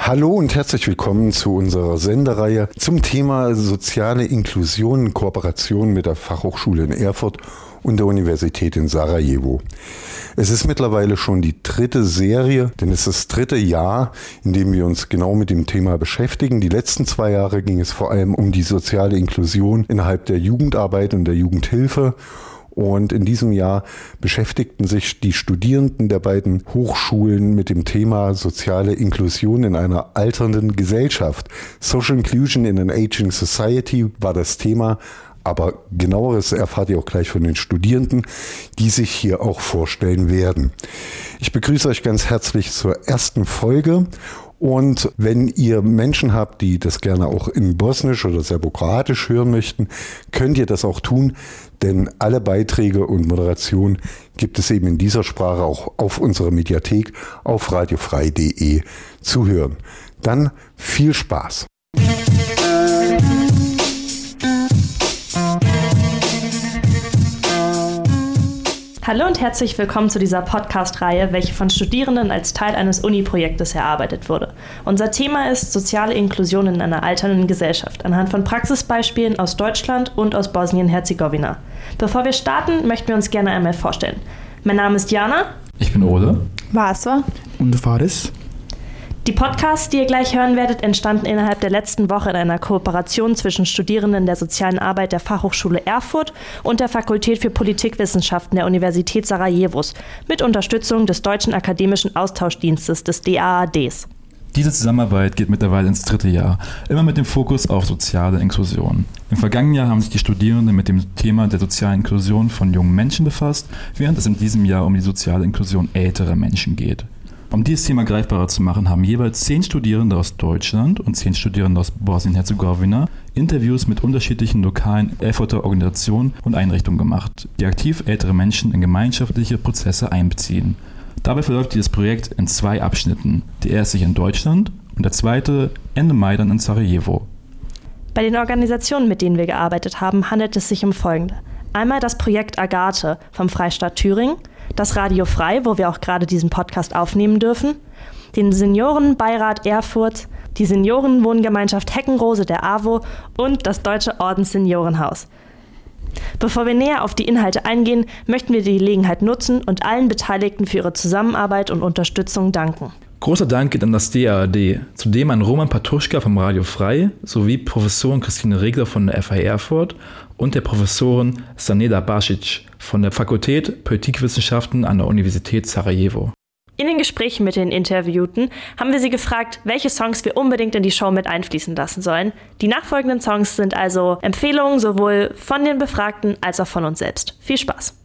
Hallo und herzlich willkommen zu unserer Sendereihe zum Thema soziale Inklusion in Kooperation mit der Fachhochschule in Erfurt und der Universität in Sarajevo. Es ist mittlerweile schon die 3. Serie, denn es ist das 3. Jahr, in dem wir uns genau mit dem Thema beschäftigen. Die letzten 2 Jahre ging es vor allem um die soziale Inklusion innerhalb der Jugendarbeit und der Jugendhilfe. Und in diesem Jahr beschäftigten sich die Studierenden der beiden Hochschulen mit dem Thema soziale Inklusion in einer alternden Gesellschaft. Social Inclusion in an Aging Society war das Thema, aber genaueres erfahrt ihr auch gleich von den Studierenden, die sich hier auch vorstellen werden. Ich begrüße euch ganz herzlich zur ersten Folge. Und wenn ihr Menschen habt, die das gerne auch in Bosnisch oder Serbokroatisch hören möchten, könnt ihr das auch tun, denn alle Beiträge und Moderation gibt es eben in dieser Sprache auch auf unserer Mediathek auf radiofrei.de zu hören. Dann viel Spaß! Hallo und herzlich willkommen zu dieser Podcast-Reihe, welche von Studierenden als Teil eines Uni-Projektes erarbeitet wurde. Unser Thema ist soziale Inklusion in einer alternden Gesellschaft, anhand von Praxisbeispielen aus Deutschland und aus Bosnien-Herzegowina. Bevor wir starten, möchten wir uns gerne einmal vorstellen. Mein Name ist Jana. Ich bin Ole. Vaswa. Und Faris. Die Podcasts, die ihr gleich hören werdet, entstanden innerhalb der letzten Woche in einer Kooperation zwischen Studierenden der sozialen Arbeit der Fachhochschule Erfurt und der Fakultät für Politikwissenschaften der Universität Sarajevos mit Unterstützung des Deutschen Akademischen Austauschdienstes des DAADs. Diese Zusammenarbeit geht mittlerweile ins 3. Jahr, immer mit dem Fokus auf soziale Inklusion. Im vergangenen Jahr haben sich die Studierenden mit dem Thema der sozialen Inklusion von jungen Menschen befasst, während es in diesem Jahr um die soziale Inklusion älterer Menschen geht. Um dieses Thema greifbarer zu machen, haben jeweils 10 Studierende aus Deutschland und 10 Studierende aus Bosnien-Herzegowina Interviews mit unterschiedlichen lokalen Erfurter Organisationen und Einrichtungen gemacht, die aktiv ältere Menschen in gemeinschaftliche Prozesse einbeziehen. Dabei verläuft dieses Projekt in 2 Abschnitten, der erste in Deutschland und der zweite Ende Mai dann in Sarajevo. Bei den Organisationen, mit denen wir gearbeitet haben, handelt es sich um folgende. Einmal das Projekt Agathe vom Freistaat Thüringen, das Radio Frei, wo wir auch gerade diesen Podcast aufnehmen dürfen, den Seniorenbeirat Erfurt, die Seniorenwohngemeinschaft Heckenrose der AWO und das Deutsche Ordensseniorenhaus. Bevor wir näher auf die Inhalte eingehen, möchten wir die Gelegenheit nutzen und allen Beteiligten für ihre Zusammenarbeit und Unterstützung danken. Großer Dank geht an das DAAD, zudem an Roman Patuschka vom Radio Frei sowie Professorin Christine Regler von der FH Erfurt und der Professorin Saneda Basic von der Fakultät Politikwissenschaften an der Universität Sarajevo. In den Gesprächen mit den Interviewten haben wir sie gefragt, welche Songs wir unbedingt in die Show mit einfließen lassen sollen. Die nachfolgenden Songs sind also Empfehlungen sowohl von den Befragten als auch von uns selbst. Viel Spaß!